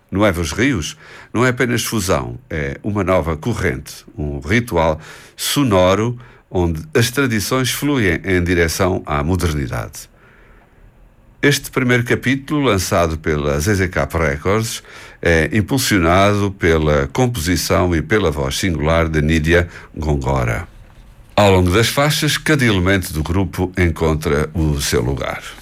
Nuevos Rios não é apenas fusão, é uma nova corrente, um ritual sonoro onde as tradições fluem em direção à modernidade. Este primeiro capítulo, lançado pela ZZK Records, é impulsionado pela composição e pela voz singular de Nydia Góngora. Ao longo das faixas, cada elemento do grupo encontra o seu lugar.